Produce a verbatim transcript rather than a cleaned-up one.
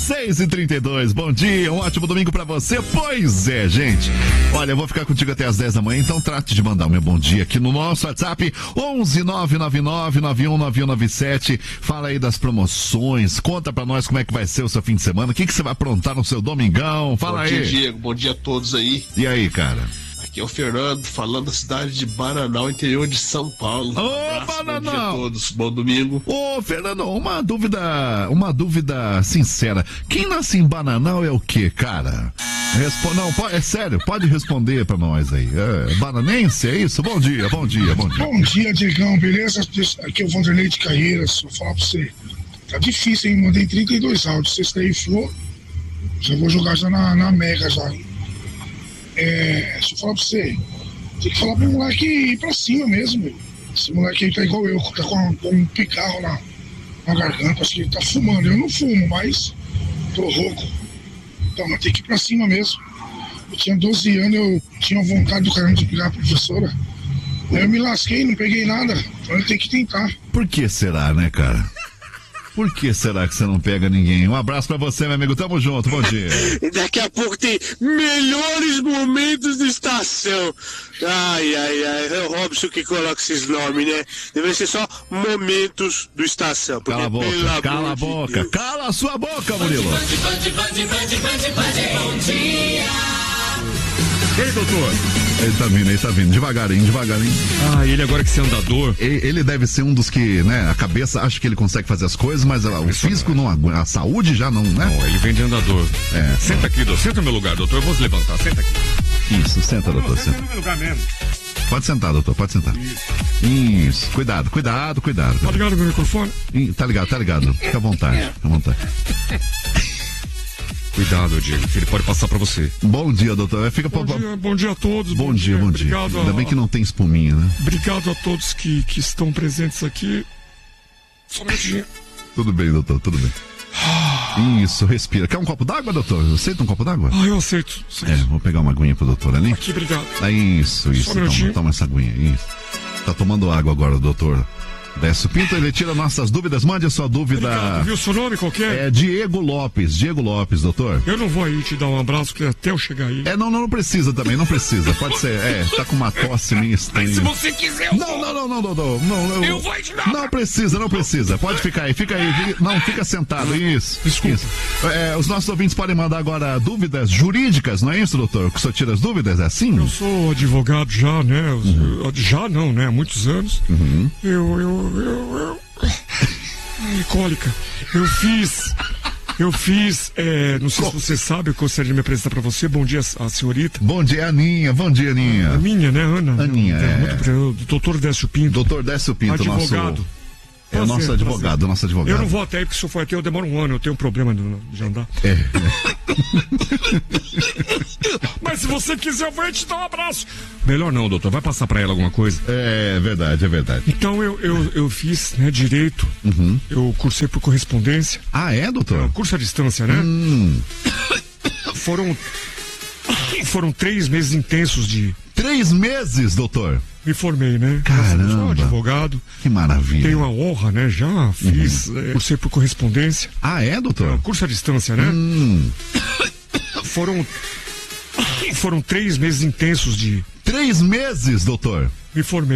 seis e trinta e dois, bom dia, um ótimo domingo pra você. Pois é, gente. Olha, eu vou ficar contigo até as dez da manhã, então trate de mandar o meu bom dia aqui no nosso WhatsApp, onze nove nove nove nove um nove um nove sete. Fala aí das promoções, conta pra nós como é que vai ser o seu fim de semana, o que, que você vai aprontar no seu domingão, fala aí. Bom dia, Diego, bom dia a todos aí. E aí, cara? Aqui é o Fernando, falando da cidade de Bananal, interior de São Paulo. Ô, um Bananal! Bom dia a todos, bom domingo. Ô, Fernando, uma dúvida, uma dúvida sincera. Quem nasce em Bananal é o quê, cara? Respo... Não, pode, é sério, pode responder pra nós aí. É, bananense, é isso? Bom dia, bom dia, bom dia. Bom dia, Diegão, beleza? Aqui é o Vanderlei de Carreiras, vou falar pra você. Tá difícil, hein? Mandei trinta e dois áudios, se esse daí for, já vou jogar já na, na Mega já, hein? É, deixa eu falar pra você, tem que falar pro moleque ir pra cima mesmo, meu. Esse moleque aí tá igual eu, tá com, com um picarro na, na garganta, acho que ele tá fumando. Eu não fumo, mas tô rouco. Então, mas tem que ir pra cima mesmo. Eu tinha doze anos, eu tinha vontade do caramba de pegar a professora. Aí eu me lasquei, não peguei nada. Então eu tenho que tentar. Por que será, né, cara? Por que será que você não pega ninguém? Um abraço pra você, meu amigo. Tamo junto, bom dia. E daqui a pouco tem melhores momentos de estação. Ai, ai, ai. É o Robson que coloca esses nomes, né? Deve ser só momentos do estação. Cala a boca, cala a boca. De cala a sua boca, Murilo. Band, band, band, band, band, band, bom dia. Ei, doutor. Ele tá vindo, ele tá vindo, devagarinho, devagarinho. Ah, ele agora que ser andador. Ele deve ser um dos que, né, a cabeça acha que ele consegue fazer as coisas, mas o físico não aguenta, a saúde já não, né? Não, ele vem de andador. É. Senta aqui, doutor, senta no meu lugar, doutor, eu vou se levantar, senta aqui. Isso, senta, doutor, senta. Senta no meu lugar mesmo. Pode sentar, doutor, pode sentar. Isso. Isso, cuidado, cuidado, cuidado. Tá ligado meu microfone? Tá ligado, tá ligado, fica à vontade, fica à vontade. Cuidado, Diego, que ele pode passar pra você. Bom dia, doutor. Fica bom, pra... dia, bom dia a todos. Bom, bom dia, dia, bom dia. Obrigado Ainda a... bem que não tem espuminha, né? Obrigado a todos que, que estão presentes aqui. Só um minutinho. Tudo bem, doutor, tudo bem. Isso, respira. Quer um copo d'água, doutor? Aceita um copo d'água? Ah, eu aceito, aceito. É, vou pegar uma aguinha pro doutor ali. Aqui, obrigado. Ah, isso, isso. Só um toma, toma essa aguinha, isso. Tá tomando água agora, doutor. Décio Pinto, ele tira nossas dúvidas. Mande a sua dúvida. Obrigado, viu seu nome qualquer? É Diego Lopes, Diego Lopes, doutor. Eu não vou aí te dar um abraço, porque até eu chegar aí. É, não, não, não precisa também, não precisa. Pode ser, é, tá com uma tosse meio estranha. Mas se você quiser, eu não, vou. não, não, não, doutor. Não, não, eu vou te dar. Não precisa, não precisa. Pode ficar aí, fica aí. Não, fica sentado, isso. Desculpa. Isso. É, os nossos ouvintes podem mandar agora dúvidas jurídicas, não é isso, doutor? Que o senhor tira as dúvidas, é assim? Eu sou advogado já, né? Uhum. Já não, né? Há muitos anos. Uhum. Eu, eu, eu, eu... Ai, cólica. Eu fiz. Eu fiz. É, não sei Co... se você sabe, eu gostaria de me apresentar pra você. Bom dia, a senhorita. Bom dia, Aninha. Bom dia, Aninha. A minha, né, Ana? Aninha. É, é... Muito, doutor Décio Pinto. Doutor Décio Pinto, advogado. Nosso... É o nosso advogado, o nosso advogado. Eu não vou até aí, porque se eu for até eu demoro um ano, eu tenho um problema de andar. É. é. Mas se você quiser, eu vou te dar um abraço. Melhor não, doutor, vai passar pra ela alguma coisa? É verdade, é verdade. Então eu, eu, eu fiz, né, direito, uhum. Eu cursei por correspondência. Ah, é, doutor? É, curso à distância, né? Hum. Foram, foram três meses intensos de... Três meses, doutor? Me formei, né? Caramba. Sou advogado. Que maravilha. Tenho a honra, né? Já fiz, uhum. é, cursei por correspondência. Ah, é, doutor? É, curso à distância, né? Hum. Foram, foram três meses intensos de... Três meses, doutor? Me formei.